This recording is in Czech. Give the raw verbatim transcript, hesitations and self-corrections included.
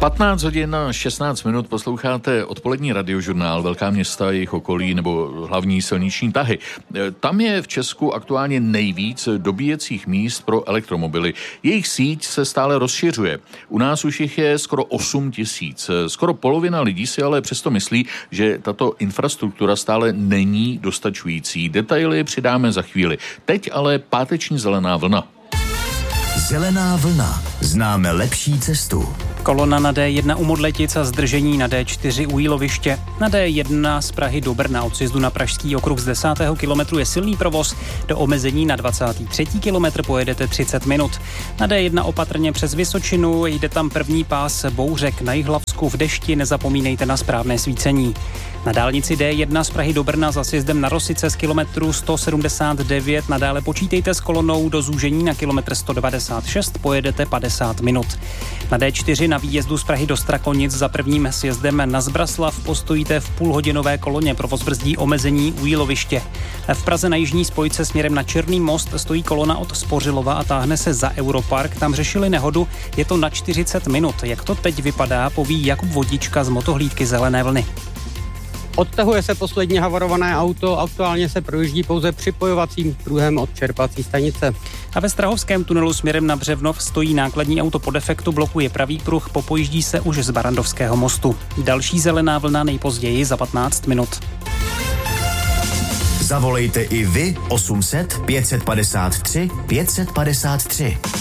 patnáct hodin a šestnáct minut posloucháte odpolední radiožurnál Velká města, jejich okolí nebo hlavní silniční tahy. Tam je v Česku aktuálně nejvíc dobíjecích míst pro elektromobily. Jejich síť se stále rozšiřuje. U nás už jich je skoro osm tisíc. Skoro polovina lidí si ale přesto myslí, že tato infrastruktura stále není dostačující. Detaily přidáme za chvíli. Teď ale páteční zelená vlna. Zelená vlna. Známe lepší cestu. Kolona na D jedna u Modletic a zdržení na D čtyři u Jíloviště. Na D jedna z Prahy do Brna od sjezdu na Pražský okruh z desátého kilometru je silný provoz. Do omezení na dvacátý třetí kilometr pojedete třicet minut. Na D jedna opatrně přes Vysočinu, jde tam první pás bouřek na Jihlavsku v dešti, nezapomínejte na správné svícení. Na dálnici D jedna z Prahy do Brna za sjezdem na Rosice z kilometru sto sedmdesát devět nadále počítejte s kolonou do zúžení na kilometr sto devadesát šest, pojedete padesát minut. Na D čtyři na výjezdu z Prahy do Strakonic za prvním sjezdem na Zbraslav postojíte v půlhodinové koloně, provoz brzdí omezení u Jíloviště. V Praze na jižní spojce směrem na Černý most stojí kolona od Spořilova a táhne se za Europark, tam řešili nehodu, je to na čtyřicet minut. Jak to teď vypadá, poví Jakub Vodička z motohlídky Zelené vlny. Odtahuje se poslední havarované auto, aktuálně se projíždí pouze připojovacím pruhem od čerpací stanice. A ve Strahovském tunelu směrem na Břevnov stojí nákladní auto po defektu, blokuje pravý pruh, popojíždí se už z Barandovského mostu. Další zelená vlna nejpozději za patnáct minut. Zavolejte i vy osm set pět set padesát tři pět set padesát tři.